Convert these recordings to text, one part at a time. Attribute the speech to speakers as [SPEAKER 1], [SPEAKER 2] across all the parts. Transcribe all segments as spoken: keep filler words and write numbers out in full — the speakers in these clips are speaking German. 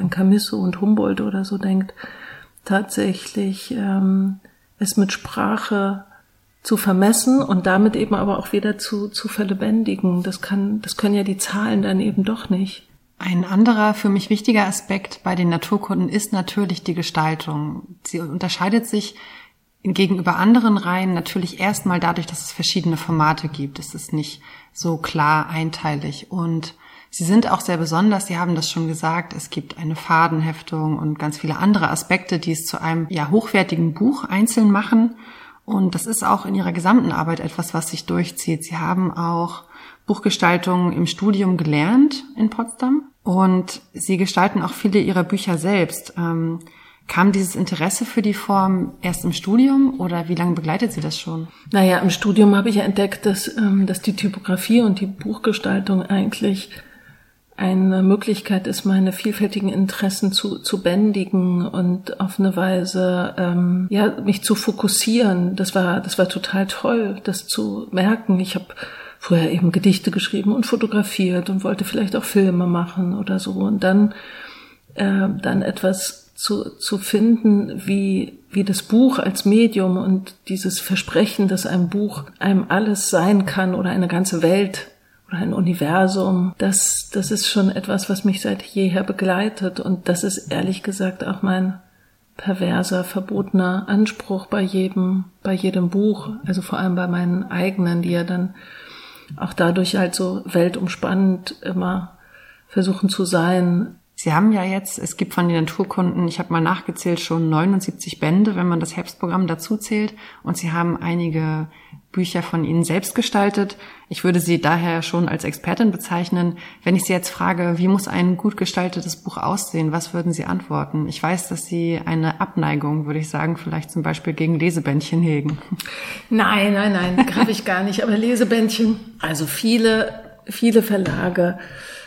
[SPEAKER 1] an Camusso und Humboldt oder so denkt, tatsächlich ähm, es mit Sprache zu vermessen und damit eben aber auch wieder zu, zu verlebendigen. Das kann, das können ja die Zahlen dann eben doch nicht.
[SPEAKER 2] Ein anderer für mich wichtiger Aspekt bei den Naturkunden ist natürlich die Gestaltung. Sie unterscheidet sich gegenüber anderen Reihen natürlich erstmal dadurch, dass es verschiedene Formate gibt. Es ist nicht so klar einteilig und sie sind auch sehr besonders. Sie haben das schon gesagt. Es gibt eine Fadenheftung und ganz viele andere Aspekte, die es zu einem ja hochwertigen Buch einzeln machen. Und das ist auch in ihrer gesamten Arbeit etwas, was sich durchzieht. Sie haben auch Buchgestaltung im Studium gelernt in Potsdam und sie gestalten auch viele ihrer Bücher selbst. Ähm, kam dieses Interesse für die Form erst im Studium oder wie lange begleitet sie das schon?
[SPEAKER 1] Naja, im Studium habe ich ja entdeckt, dass, ähm, dass die Typografie und die Buchgestaltung eigentlich eine Möglichkeit ist, meine vielfältigen Interessen zu, zu bändigen und auf eine Weise, ähm, ja, mich zu fokussieren. Das war, das war total toll, das zu merken. Ich habe früher eben Gedichte geschrieben und fotografiert und wollte vielleicht auch Filme machen oder so. Und dann, äh, dann etwas zu, zu finden, wie, wie das Buch als Medium und dieses Versprechen, dass ein Buch einem alles sein kann oder eine ganze Welt oder ein Universum, das, das ist schon etwas, was mich seit jeher begleitet. Und das ist ehrlich gesagt auch mein perverser, verbotener Anspruch bei jedem, bei jedem Buch. Also vor allem bei meinen eigenen, die ja dann auch dadurch halt so weltumspannend immer versuchen zu sein.
[SPEAKER 2] Sie haben ja jetzt, es gibt von den Naturkunden, ich habe mal nachgezählt, schon neunundsiebzig Bände, wenn man das Herbstprogramm dazu zählt. Und Sie haben einige Bücher von Ihnen selbst gestaltet. Ich würde Sie daher schon als Expertin bezeichnen. Wenn ich Sie jetzt frage, wie muss ein gut gestaltetes Buch aussehen, was würden Sie antworten? Ich weiß, dass Sie eine Abneigung, würde ich sagen, vielleicht zum Beispiel gegen Lesebändchen hegen.
[SPEAKER 1] Nein, nein, nein, greife ich gar nicht. Aber Lesebändchen, also viele, viele Verlage,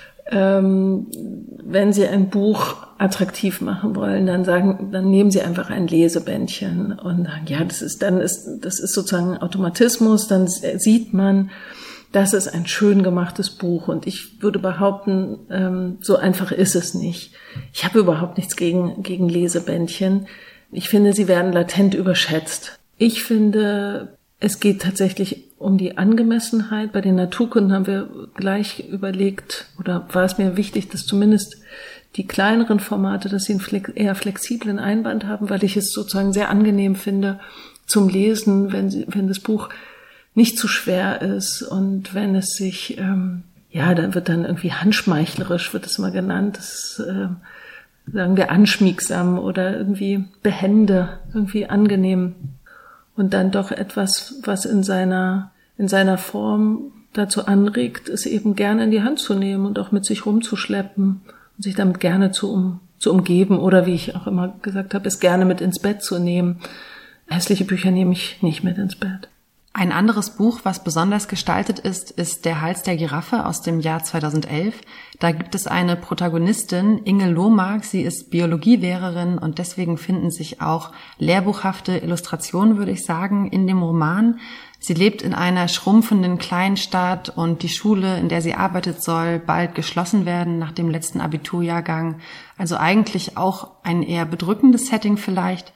[SPEAKER 1] ähm, wenn sie ein Buch attraktiv machen wollen, dann sagen, dann nehmen sie einfach ein Lesebändchen und sagen, ja, das ist, dann ist, das ist sozusagen ein Automatismus, dann sieht man, das ist ein schön gemachtes Buch und ich würde behaupten, ähm, so einfach ist es nicht. Ich habe überhaupt nichts gegen, gegen Lesebändchen. Ich finde, sie werden latent überschätzt. Ich finde, es geht tatsächlich um die Angemessenheit. Bei den Naturkunden haben wir gleich überlegt, oder war es mir wichtig, dass zumindest die kleineren Formate, dass sie einen eher flexiblen Einband haben, weil ich es sozusagen sehr angenehm finde zum Lesen, wenn sie, wenn das Buch nicht zu schwer ist und wenn es sich, ähm, ja, dann wird dann irgendwie handschmeichlerisch, wird es mal genannt, das äh, sagen wir anschmiegsam oder irgendwie behende, irgendwie angenehm. Und dann doch etwas, was in seiner, in seiner Form dazu anregt, es eben gerne in die Hand zu nehmen und auch mit sich rumzuschleppen und sich damit gerne zu, um, zu umgeben oder wie ich auch immer gesagt habe, es gerne mit ins Bett zu nehmen. Hässliche Bücher nehme ich nicht mit ins Bett.
[SPEAKER 2] Ein anderes Buch, was besonders gestaltet ist, ist Der Hals der Giraffe aus dem Jahr zweitausendelf. Da gibt es eine Protagonistin, Inge Lohmark. Sie ist Biologielehrerin und deswegen finden sich auch lehrbuchhafte Illustrationen, würde ich sagen, in dem Roman. Sie lebt in einer schrumpfenden Kleinstadt und die Schule, in der sie arbeitet, soll bald geschlossen werden nach dem letzten Abiturjahrgang. Also eigentlich auch ein eher bedrückendes Setting vielleicht.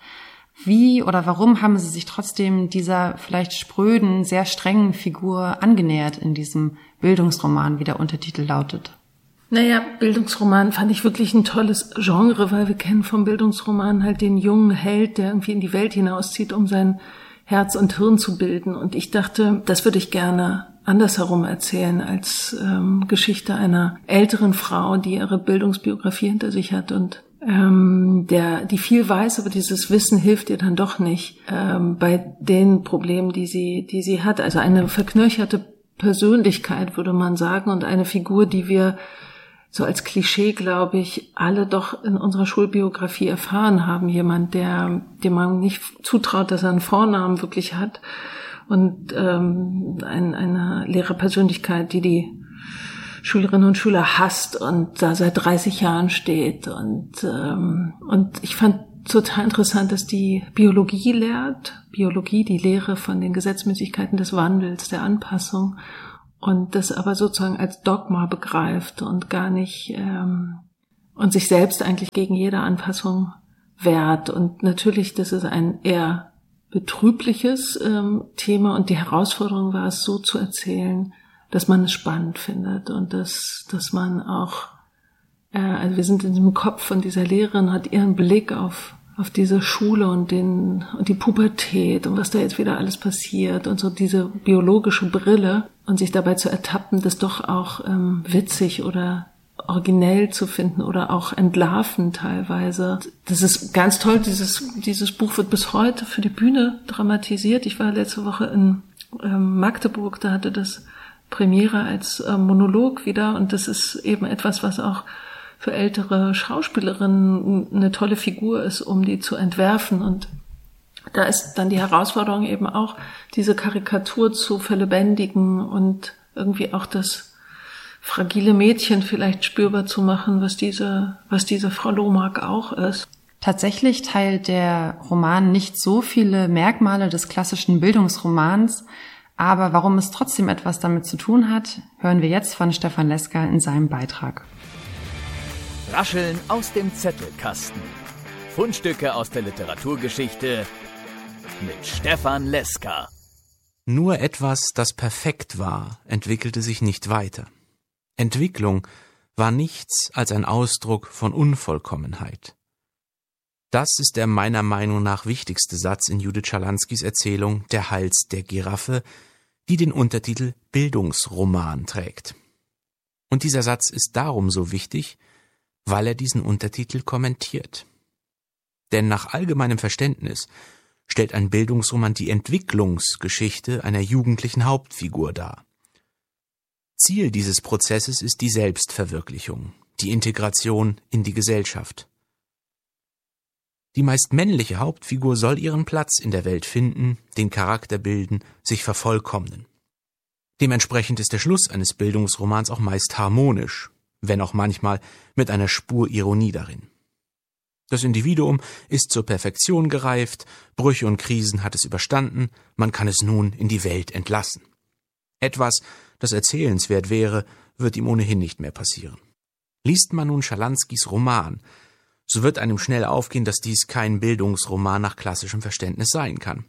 [SPEAKER 2] Wie oder warum haben Sie sich trotzdem dieser vielleicht spröden, sehr strengen Figur angenähert in diesem Bildungsroman, wie der Untertitel lautet?
[SPEAKER 1] Naja, Bildungsroman fand ich wirklich ein tolles Genre, weil wir kennen vom Bildungsroman halt den jungen Held, der irgendwie in die Welt hinauszieht, um sein Herz und Hirn zu bilden. Und ich dachte, das würde ich gerne andersherum erzählen als ähm, Geschichte einer älteren Frau, die ihre Bildungsbiografie hinter sich hat und ähm, der, die viel weiß, aber dieses Wissen hilft ihr dann doch nicht ähm, bei den Problemen, die sie, die sie hat. Also eine verknöcherte Persönlichkeit, würde man sagen, und eine Figur, die wir so als Klischee, glaube ich, alle doch in unserer Schulbiografie erfahren haben. Jemand, der, dem man nicht zutraut, dass er einen Vornamen wirklich hat, und ähm, ein, eine Lehrerpersönlichkeit, die die Schülerinnen und Schüler hasst und da seit dreißig Jahren steht. Und ähm, und ich fand total interessant, dass die Biologie lehrt, Biologie, die Lehre von den Gesetzmäßigkeiten des Wandels, der Anpassung, und das aber sozusagen als Dogma begreift und gar nicht ähm, und sich selbst eigentlich gegen jede Anpassung wehrt. Und natürlich, das ist ein eher betrübliches ähm, Thema und die Herausforderung war es, so zu erzählen, dass man es spannend findet und dass, dass man auch, äh, also wir sind in dem Kopf von dieser Lehrerin, hat ihren Blick auf auf diese Schule und den und die Pubertät und was da jetzt wieder alles passiert und so diese biologische Brille und sich dabei zu ertappen, das doch auch ähm, witzig oder originell zu finden oder auch entlarven teilweise. Das ist ganz toll, dieses dieses Buch wird bis heute für die Bühne dramatisiert. Ich war letzte Woche in ähm, Magdeburg, da hatte das Premiere als äh, Monolog wieder und das ist eben etwas, was auch für ältere Schauspielerinnen eine tolle Figur ist, um die zu entwerfen. Und da ist dann die Herausforderung eben auch, diese Karikatur zu verlebendigen und irgendwie auch das fragile Mädchen vielleicht spürbar zu machen, was diese, was diese Frau Lohmark auch ist.
[SPEAKER 2] Tatsächlich teilt der Roman nicht so viele Merkmale des klassischen Bildungsromans, aber warum es trotzdem etwas damit zu tun hat, hören wir jetzt von Stefan Leska in seinem Beitrag.
[SPEAKER 3] Rascheln aus dem Zettelkasten. Fundstücke aus der Literaturgeschichte mit Stefan Leska.
[SPEAKER 4] Nur etwas, das perfekt war, entwickelte sich nicht weiter. Entwicklung war nichts als ein Ausdruck von Unvollkommenheit. Das ist der meiner Meinung nach wichtigste Satz in Judith Schalanskys Erzählung Der Hals der Giraffe, die den Untertitel Bildungsroman trägt. Und dieser Satz ist darum so wichtig, weil er diesen Untertitel kommentiert. Denn nach allgemeinem Verständnis stellt ein Bildungsroman die Entwicklungsgeschichte einer jugendlichen Hauptfigur dar. Ziel dieses Prozesses ist die Selbstverwirklichung, die Integration in die Gesellschaft. Die meist männliche Hauptfigur soll ihren Platz in der Welt finden, den Charakter bilden, sich vervollkommnen. Dementsprechend ist der Schluss eines Bildungsromans auch meist harmonisch, wenn auch manchmal mit einer Spur Ironie darin. Das Individuum ist zur Perfektion gereift, Brüche und Krisen hat es überstanden, man kann es nun in die Welt entlassen. Etwas, das erzählenswert wäre, wird ihm ohnehin nicht mehr passieren. Liest man nun Schalanskys Roman, so wird einem schnell aufgehen, dass dies kein Bildungsroman nach klassischem Verständnis sein kann.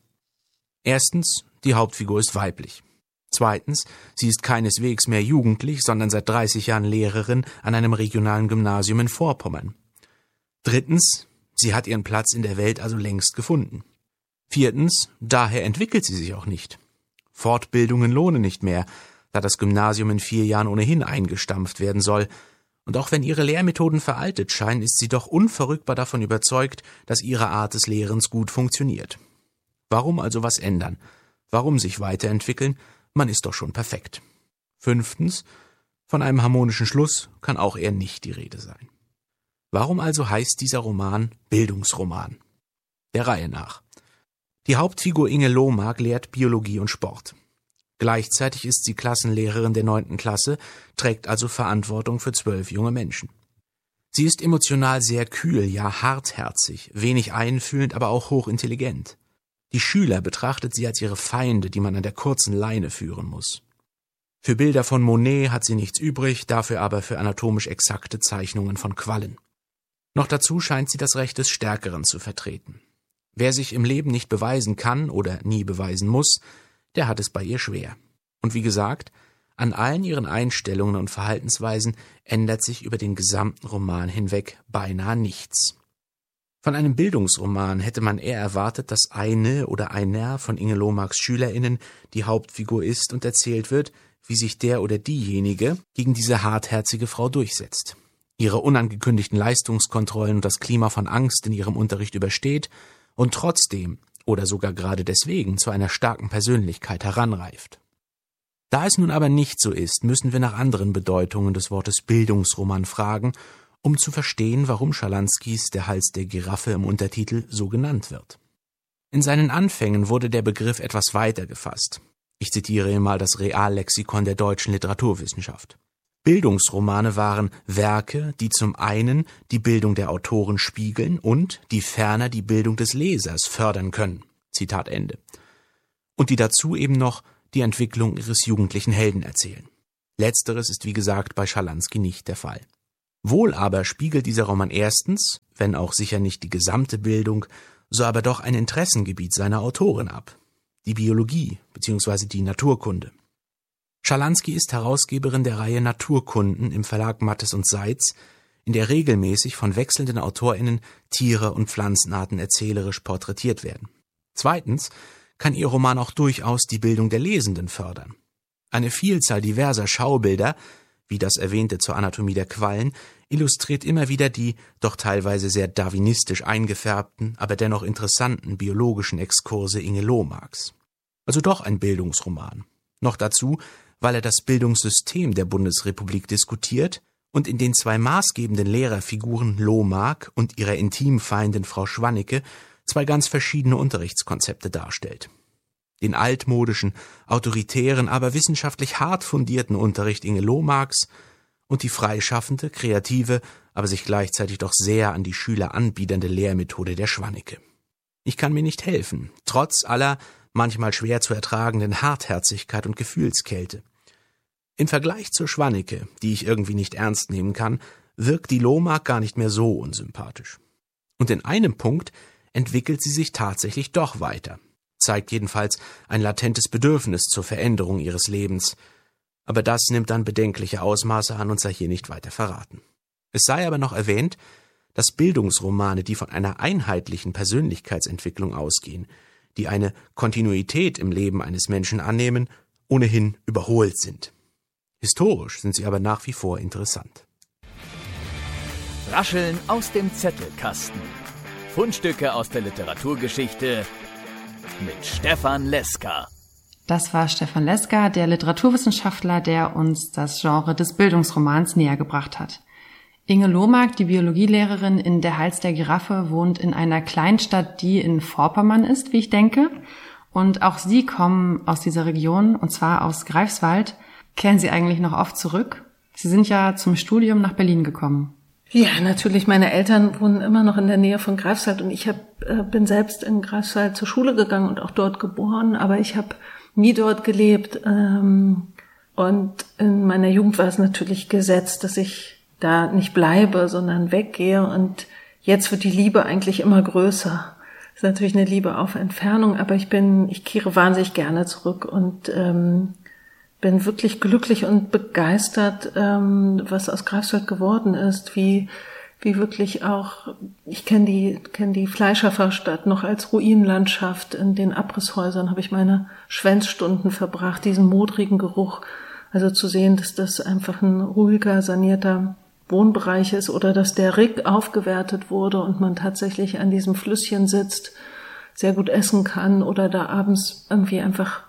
[SPEAKER 4] Erstens, die Hauptfigur ist weiblich. Zweitens, sie ist keineswegs mehr jugendlich, sondern seit dreißig Jahren Lehrerin an einem regionalen Gymnasium in Vorpommern. Drittens, sie hat ihren Platz in der Welt also längst gefunden. Viertens, daher entwickelt sie sich auch nicht. Fortbildungen lohnen nicht mehr, da das Gymnasium in vier Jahren ohnehin eingestampft werden soll. Und auch wenn ihre Lehrmethoden veraltet scheinen, ist sie doch unverrückbar davon überzeugt, dass ihre Art des Lehrens gut funktioniert. Warum also was ändern? Warum sich weiterentwickeln? Man ist doch schon perfekt. Fünftens, von einem harmonischen Schluss kann auch eher nicht die Rede sein. Warum also heißt dieser Roman Bildungsroman? Der Reihe nach. Die Hauptfigur Inge Lohmark lehrt Biologie und Sport. Gleichzeitig ist sie Klassenlehrerin der neunten Klasse, trägt also Verantwortung für zwölf junge Menschen. Sie ist emotional sehr kühl, ja hartherzig, wenig einfühlend, aber auch hochintelligent. Die Schüler betrachtet sie als ihre Feinde, die man an der kurzen Leine führen muss. Für Bilder von Monet hat sie nichts übrig, dafür aber für anatomisch exakte Zeichnungen von Quallen. Noch dazu scheint sie das Recht des Stärkeren zu vertreten. Wer sich im Leben nicht beweisen kann oder nie beweisen muss, der hat es bei ihr schwer. Und wie gesagt, an allen ihren Einstellungen und Verhaltensweisen ändert sich über den gesamten Roman hinweg beinahe nichts. Von einem Bildungsroman hätte man eher erwartet, dass eine oder einer von Inge Lohmarks SchülerInnen die Hauptfigur ist und erzählt wird, wie sich der oder diejenige gegen diese hartherzige Frau durchsetzt, ihre unangekündigten Leistungskontrollen und das Klima von Angst in ihrem Unterricht übersteht und trotzdem oder sogar gerade deswegen zu einer starken Persönlichkeit heranreift. Da es nun aber nicht so ist, müssen wir nach anderen Bedeutungen des Wortes Bildungsroman fragen, um zu verstehen, warum Schalanskys Der Hals der Giraffe im Untertitel so genannt wird. In seinen Anfängen wurde der Begriff etwas weiter gefasst. Ich zitiere hier mal das Reallexikon der deutschen Literaturwissenschaft. Bildungsromane waren Werke, die zum einen die Bildung der Autoren spiegeln und die ferner die Bildung des Lesers fördern können. Zitat Ende. Und die dazu eben noch die Entwicklung ihres jugendlichen Helden erzählen. Letzteres ist wie gesagt bei Schalansky nicht der Fall. Wohl aber spiegelt dieser Roman erstens, wenn auch sicher nicht die gesamte Bildung, so aber doch ein Interessengebiet seiner Autorin ab, die Biologie bzw. die Naturkunde. Schalansky ist Herausgeberin der Reihe Naturkunden im Verlag Mattes und Seitz, in der regelmäßig von wechselnden AutorInnen Tiere und Pflanzenarten erzählerisch porträtiert werden. Zweitens kann ihr Roman auch durchaus die Bildung der Lesenden fördern. Eine Vielzahl diverser Schaubilder, wie das erwähnte zur Anatomie der Quallen, illustriert immer wieder die doch teilweise sehr darwinistisch eingefärbten, aber dennoch interessanten biologischen Exkurse Inge Lohmarks. Also doch ein Bildungsroman. Noch dazu, weil er das Bildungssystem der Bundesrepublik diskutiert und in den zwei maßgebenden Lehrerfiguren Lohmark und ihrer Intimfeindin Frau Schwannecke zwei ganz verschiedene Unterrichtskonzepte darstellt. Den altmodischen, autoritären, aber wissenschaftlich hart fundierten Unterricht Inge Lohmarks und die freischaffende, kreative, aber sich gleichzeitig doch sehr an die Schüler anbiedernde Lehrmethode der Schwannecke. Ich kann mir nicht helfen, trotz aller manchmal schwer zu ertragenden Hartherzigkeit und Gefühlskälte. Im Vergleich zur Schwannecke, die ich irgendwie nicht ernst nehmen kann, wirkt die Lohmark gar nicht mehr so unsympathisch. Und in einem Punkt entwickelt sie sich tatsächlich doch weiter, zeigt jedenfalls ein latentes Bedürfnis zur Veränderung ihres Lebens, aber das nimmt dann bedenkliche Ausmaße an und sei hier nicht weiter verraten. Es sei aber noch erwähnt, dass Bildungsromane, die von einer einheitlichen Persönlichkeitsentwicklung ausgehen, die eine Kontinuität im Leben eines Menschen annehmen, ohnehin überholt sind. Historisch sind sie aber nach wie vor interessant.
[SPEAKER 3] Rascheln aus dem Zettelkasten. Fundstücke aus der Literaturgeschichte mit Stefan Leska.
[SPEAKER 2] Das war Stefan Leska, der Literaturwissenschaftler, der uns das Genre des Bildungsromans näher gebracht hat. Inge Lohmark, die Biologielehrerin in Der Hals der Giraffe, wohnt in einer Kleinstadt, die in Vorpommern ist, wie ich denke. Und auch Sie kommen aus dieser Region, und zwar aus Greifswald. Kehren Sie eigentlich noch oft zurück? Sie sind ja zum Studium nach Berlin gekommen.
[SPEAKER 1] Ja, natürlich. Meine Eltern wohnen immer noch in der Nähe von Greifswald und ich hab, äh, bin selbst in Greifswald zur Schule gegangen und auch dort geboren, aber ich habe nie dort gelebt. Ähm, und in meiner Jugend war es natürlich gesetzt, dass ich da nicht bleibe, sondern weggehe. Und jetzt wird die Liebe eigentlich immer größer. Das ist natürlich eine Liebe auf Entfernung, aber ich bin, ich kehre wahnsinnig gerne zurück und ähm, bin wirklich glücklich und begeistert, ähm, was aus Greifswald geworden ist, wie wie wirklich auch, ich kenne die kenne die Fleischerverstadt noch als Ruinenlandschaft. In den Abrisshäusern habe ich meine Schwänzstunden verbracht, diesen modrigen Geruch. Also zu sehen, dass das einfach ein ruhiger, sanierter Wohnbereich ist oder dass der Rick aufgewertet wurde und man tatsächlich an diesem Flüsschen sitzt, sehr gut essen kann oder da abends irgendwie einfach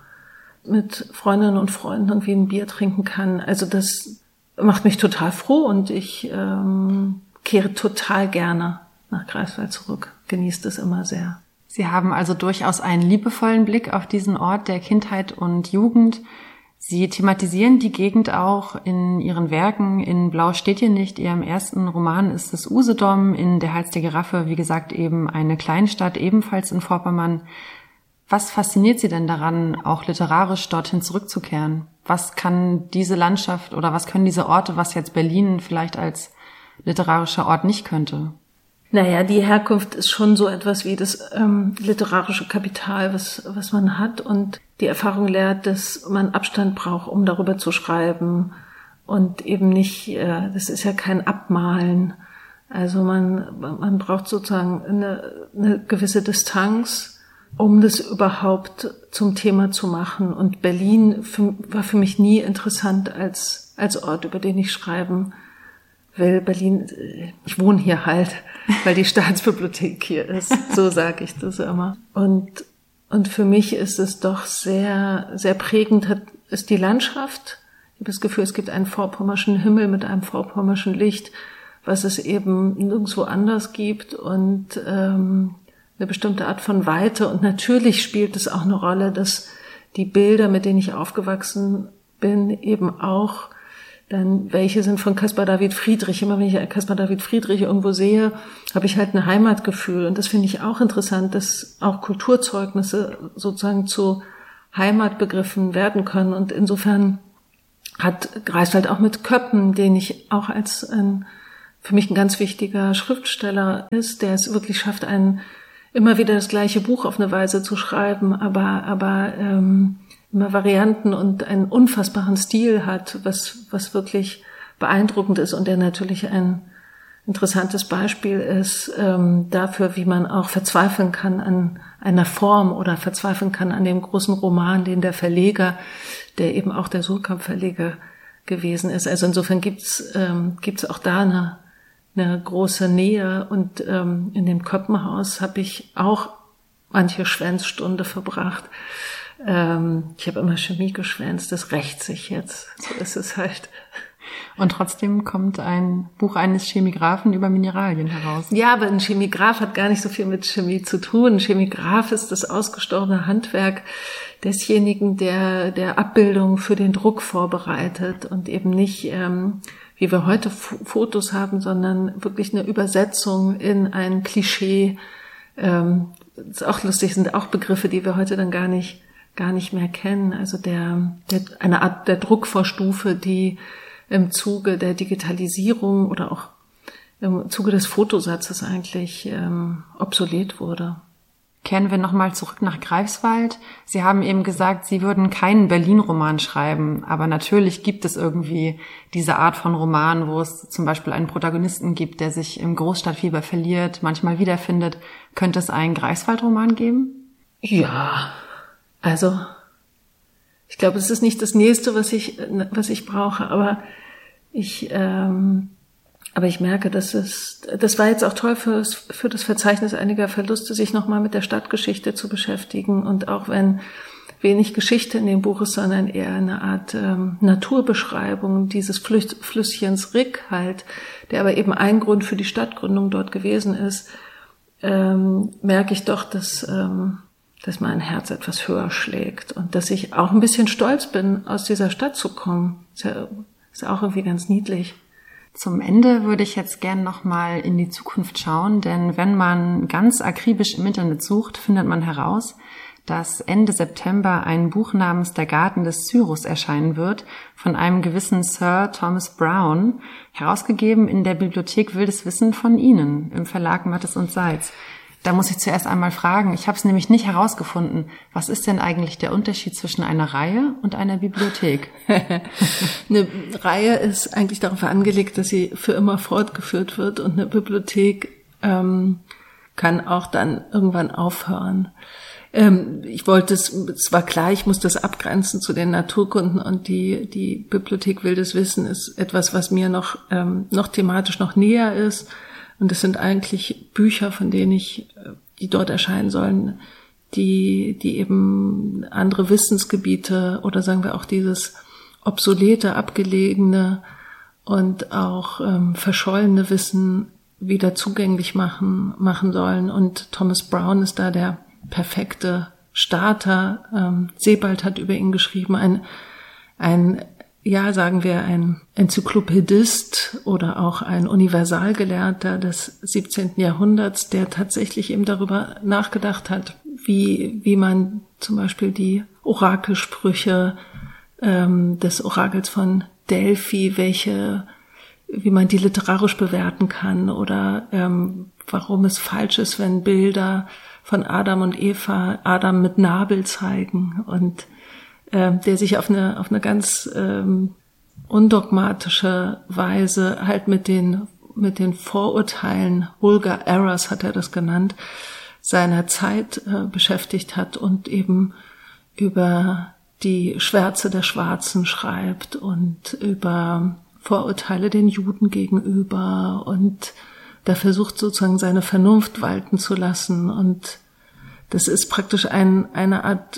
[SPEAKER 1] mit Freundinnen und Freunden irgendwie ein Bier trinken kann. Also das macht mich total froh und ich ähm, kehre total gerne nach Greifswald zurück. Genieße es immer sehr.
[SPEAKER 2] Sie haben also durchaus einen liebevollen Blick auf diesen Ort der Kindheit und Jugend. Sie thematisieren die Gegend auch in Ihren Werken. In Blau steht hier nicht, Ihrem ersten Roman ist es Usedom, in Der Hals der Giraffe, wie gesagt, eben eine Kleinstadt, ebenfalls in Vorpommern. Was fasziniert Sie denn daran, auch literarisch dorthin zurückzukehren? Was kann diese Landschaft oder was können diese Orte, was jetzt Berlin vielleicht als literarischer Ort nicht könnte?
[SPEAKER 1] Naja, die Herkunft ist schon so etwas wie das ähm, literarische Kapital, was was man hat. Und die Erfahrung lehrt, dass man Abstand braucht, um darüber zu schreiben. Und eben nicht, äh, das ist ja kein Abmalen. Also man man braucht sozusagen eine, eine gewisse Distanz, um das überhaupt zum Thema zu machen. Und Berlin für, war für mich nie interessant als als Ort, über den ich schreiben will. Berlin, ich wohne hier halt, weil die Staatsbibliothek hier ist. So sage ich das immer. Und und für mich ist es doch sehr sehr prägend, hat, ist die Landschaft. Ich habe das Gefühl, es gibt einen vorpommerschen Himmel mit einem vorpommerschen Licht, was es eben nirgendwo anders gibt und ähm, eine bestimmte Art von Weite. Und natürlich spielt es auch eine Rolle, dass die Bilder, mit denen ich aufgewachsen bin, eben auch dann, welche sind von Caspar David Friedrich. Immer wenn ich Caspar David Friedrich irgendwo sehe, habe ich halt ein Heimatgefühl. Und das finde ich auch interessant, dass auch Kulturzeugnisse sozusagen zu Heimatbegriffen werden können. Und insofern hat Greifswald auch mit Köppen, den ich auch als ein für mich ein ganz wichtiger Schriftsteller ist, der es wirklich schafft, einen immer wieder das gleiche Buch auf eine Weise zu schreiben, aber aber ähm, immer Varianten und einen unfassbaren Stil hat, was was wirklich beeindruckend ist und der natürlich ein interessantes Beispiel ist ähm, dafür, wie man auch verzweifeln kann an einer Form oder verzweifeln kann an dem großen Roman, den der Verleger, der eben auch der Suhrkamp-Verleger gewesen ist. Also insofern gibt's ähm, gibt's auch da eine eine große Nähe und ähm, in dem Köppenhaus habe ich auch manche Schwänzstunde verbracht. Ähm, ich habe immer Chemie geschwänzt, das rächt sich jetzt. So ist es halt.
[SPEAKER 2] Und trotzdem kommt ein Buch eines Chemigraphen über Mineralien heraus.
[SPEAKER 1] Ja, aber ein Chemigraph hat gar nicht so viel mit Chemie zu tun. Ein Chemigraph ist das ausgestorbene Handwerk desjenigen, der der Abbildung für den Druck vorbereitet und eben nicht ähm, wie wir heute F- Fotos haben, sondern wirklich eine Übersetzung in ein Klischee. Ähm, ist auch lustig, sind auch Begriffe, die wir heute dann gar nicht, gar nicht mehr kennen. Also der, der, eine Art der Druckvorstufe, die im Zuge der Digitalisierung oder auch im Zuge des Fotosatzes eigentlich ähm, obsolet wurde.
[SPEAKER 2] Kehren wir nochmal zurück nach Greifswald. Sie haben eben gesagt, Sie würden keinen Berlin-Roman schreiben, aber natürlich gibt es irgendwie diese Art von Roman, wo es zum Beispiel einen Protagonisten gibt, der sich im Großstadtfieber verliert, manchmal wiederfindet. Könnte es einen Greifswald-Roman geben?
[SPEAKER 1] Ja, also ich glaube, es ist nicht das Nächste, was ich was ich brauche, aber ich ähm, Aber ich merke, dass es, das war jetzt auch toll für, für das Verzeichnis einiger Verluste, sich nochmal mit der Stadtgeschichte zu beschäftigen. Und auch wenn wenig Geschichte in dem Buch ist, sondern eher eine Art ähm, Naturbeschreibung dieses Flüss, Flüsschens Rick halt, der aber eben ein Grund für die Stadtgründung dort gewesen ist, ähm, merke ich doch, dass, ähm, dass mein Herz etwas höher schlägt und dass ich auch ein bisschen stolz bin, aus dieser Stadt zu kommen. Ist ja, ist auch irgendwie ganz niedlich.
[SPEAKER 2] Zum Ende würde ich jetzt gern nochmal in die Zukunft schauen, denn wenn man ganz akribisch im Internet sucht, findet man heraus, dass Ende September ein Buch namens Der Garten des Cyrus erscheinen wird, von einem gewissen Sir Thomas Browne, herausgegeben in der Bibliothek Wildes Wissen von Ihnen, im Verlag Mattes und Seitz. Da muss ich zuerst einmal fragen, ich habe es nämlich nicht herausgefunden, was ist denn eigentlich der Unterschied zwischen einer Reihe und einer Bibliothek?
[SPEAKER 1] Eine Reihe ist eigentlich darauf angelegt, dass sie für immer fortgeführt wird und eine Bibliothek ähm, kann auch dann irgendwann aufhören. Ähm, ich wollte es, es war klar, ich muss das abgrenzen zu den Naturkunden und die die Bibliothek Wildes Wissen ist etwas, was mir noch ähm, noch thematisch noch näher ist. Und es sind eigentlich Bücher, von denen ich, die dort erscheinen sollen, die, die eben andere Wissensgebiete oder sagen wir auch dieses obsolete, abgelegene und auch ähm, verschollene Wissen wieder zugänglich machen, machen sollen. Und Thomas Browne ist da der perfekte Starter. Ähm, Sebald hat über ihn geschrieben, ein, ein ja, sagen wir, ein Enzyklopädist oder auch ein Universalgelehrter des siebzehnten Jahrhunderts, der tatsächlich eben darüber nachgedacht hat, wie wie man zum Beispiel die Orakelsprüche ähm, des Orakels von Delphi, welche, wie man die literarisch bewerten kann oder ähm, warum es falsch ist, wenn Bilder von Adam und Eva Adam mit Nabel zeigen und der sich auf eine auf eine ganz ähm, undogmatische Weise halt mit den mit den Vorurteilen, vulgar errors hat er das genannt, seiner Zeit äh, beschäftigt hat und eben über die Schwärze der Schwarzen schreibt und über Vorurteile den Juden gegenüber und da versucht sozusagen seine Vernunft walten zu lassen und das ist praktisch ein, eine Art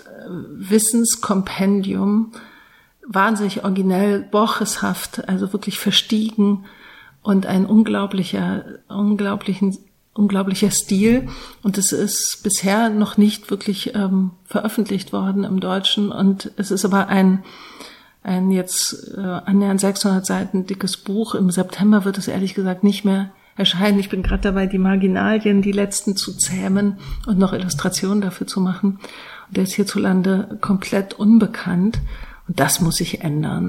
[SPEAKER 1] Wissenskompendium, wahnsinnig originell, borcheshaft, also wirklich verstiegen und ein unglaublicher, unglaublichen, unglaublicher Stil. Und es ist bisher noch nicht wirklich ähm, veröffentlicht worden im Deutschen. Und es ist aber ein, ein jetzt äh, annähernd sechshundert Seiten dickes Buch. Im September wird es ehrlich gesagt nicht mehr erscheinen. Ich bin gerade dabei, die Marginalien, die letzten zu zähmen und noch Illustrationen dafür zu machen. Und der ist hierzulande komplett unbekannt. Und das muss sich ändern.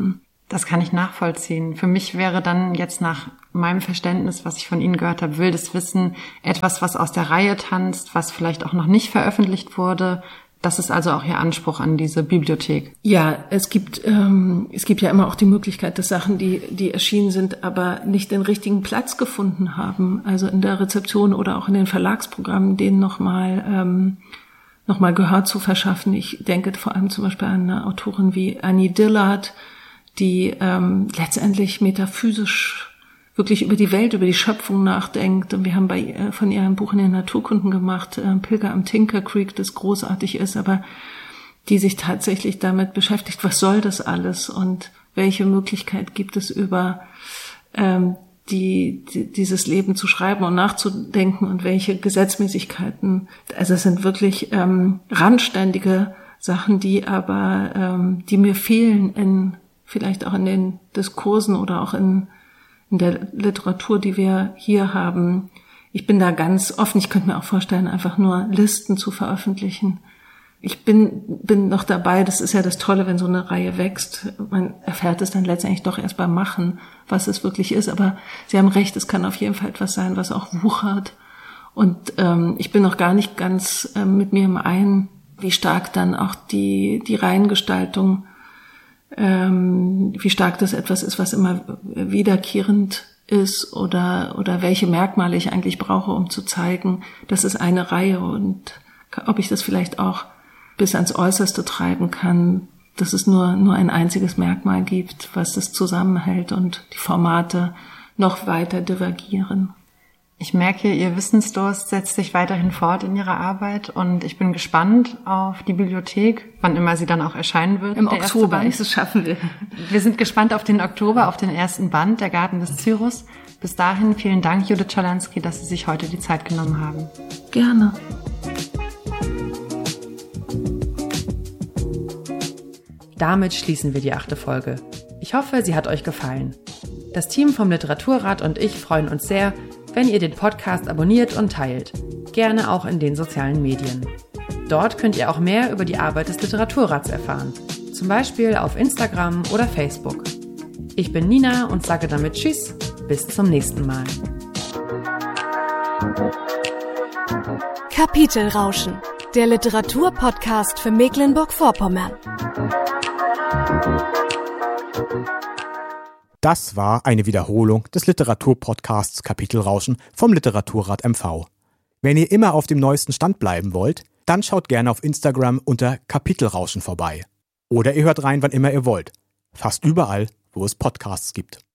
[SPEAKER 2] Das kann ich nachvollziehen. Für mich wäre dann jetzt nach meinem Verständnis, was ich von Ihnen gehört habe, wildes Wissen etwas, was aus der Reihe tanzt, was vielleicht auch noch nicht veröffentlicht wurde. Das ist also auch Ihr Anspruch an diese Bibliothek.
[SPEAKER 1] Ja, es gibt ähm, es gibt ja immer auch die Möglichkeit, dass Sachen, die die erschienen sind, aber nicht den richtigen Platz gefunden haben, also in der Rezeption oder auch in den Verlagsprogrammen, denen nochmal ähm, noch mal Gehör zu verschaffen. Ich denke vor allem zum Beispiel an eine Autorin wie Annie Dillard, die ähm, letztendlich metaphysisch wirklich über die Welt, über die Schöpfung nachdenkt. Und wir haben bei äh, von ihr ein Buch in den Naturkunden gemacht, äh, Pilger am Tinker Creek, das großartig ist, aber die sich tatsächlich damit beschäftigt, was soll das alles und welche Möglichkeit gibt es über ähm, die, die dieses Leben zu schreiben und nachzudenken und welche Gesetzmäßigkeiten. Also es sind wirklich ähm, randständige Sachen, die aber ähm, die mir fehlen in vielleicht auch in den Diskursen oder auch in, in der Literatur, die wir hier haben. Ich bin da ganz offen. Ich könnte mir auch vorstellen, einfach nur Listen zu veröffentlichen. Ich bin, bin noch dabei. Das ist ja das Tolle, wenn so eine Reihe wächst. Man erfährt es dann letztendlich doch erst beim Machen, was es wirklich ist. Aber Sie haben recht, es kann auf jeden Fall etwas sein, was auch wuchert. Und ähm, ich bin noch gar nicht ganz äh, mit mir im Einen, wie stark dann auch die, die Reihengestaltung Ähm, wie stark das etwas ist, was immer wiederkehrend ist oder oder welche Merkmale ich eigentlich brauche, um zu zeigen, das ist eine Reihe und ob ich das vielleicht auch bis ans Äußerste treiben kann, dass es nur nur ein einziges Merkmal gibt, was das zusammenhält und die Formate noch weiter divergieren.
[SPEAKER 2] Ich merke, Ihr Wissensdurst setzt sich weiterhin fort in Ihrer Arbeit und ich bin gespannt auf die Bibliothek, wann immer sie dann auch erscheinen wird.
[SPEAKER 1] Im Oktober, das schaffen wir.
[SPEAKER 2] Wir sind gespannt auf den Oktober, auf den ersten Band, Der Garten des Cyrus. Bis dahin vielen Dank, Judith Schalansky, dass Sie sich heute die Zeit genommen haben.
[SPEAKER 1] Gerne.
[SPEAKER 2] Damit schließen wir die achte Folge. Ich hoffe, sie hat euch gefallen. Das Team vom Literaturrat und ich freuen uns sehr, wenn ihr den Podcast abonniert und teilt, gerne auch in den sozialen Medien. Dort könnt ihr auch mehr über die Arbeit des Literaturrats erfahren, zum Beispiel auf Instagram oder Facebook. Ich bin Nina und sage damit Tschüss, bis zum nächsten Mal.
[SPEAKER 5] Kapitelrauschen, der Literaturpodcast für Mecklenburg-Vorpommern.
[SPEAKER 6] Das war eine Wiederholung des Literaturpodcasts Kapitelrauschen vom Literaturrat M V. Wenn ihr immer auf dem neuesten Stand bleiben wollt, dann schaut gerne auf Instagram unter Kapitelrauschen vorbei. Oder ihr hört rein, wann immer ihr wollt. Fast überall, wo es Podcasts gibt.